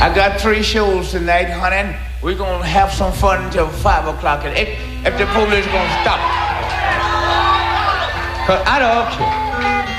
I got 3 shows tonight, honey. We're going to have some fun until 5 o'clock. And if the police going to stop. 'Cause I don't care.